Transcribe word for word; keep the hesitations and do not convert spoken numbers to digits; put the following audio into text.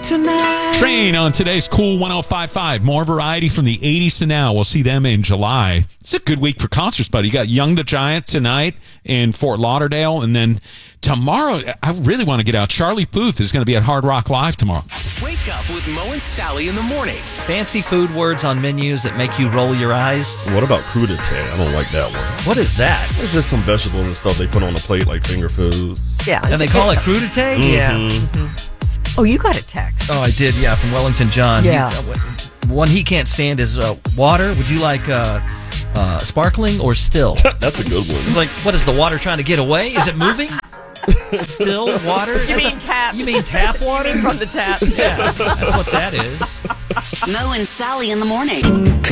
tonight. Train on today's Cool one oh five point five. More variety from the eighties to now. We'll see them in July. It's a good week for concerts, buddy. You got Young the Giant tonight in Fort Lauderdale. And then tomorrow, I really want to get out. Charlie Puth is going to be at Hard Rock Live tomorrow. Wake up with Mo and Sally in the morning. Fancy food words on menus that make you roll your eyes. What about crudité? I don't like that one. What is that? It's just some vegetables and stuff they put on the plate like finger foods. Yeah. And they call it crudité? Mm-hmm. Yeah. Mm-hmm. Oh, you got a text. Oh, I did, yeah, from Wellington John. Yeah. He's, uh, one he can't stand is uh, water. Would you like uh, uh, sparkling or still? That's a good one. He's like, what is the water trying to get away? Is it moving? Still water? You That's mean a, tap. You mean tap water? From the tap. Yeah, that's what that is. Mo and Sally in the morning.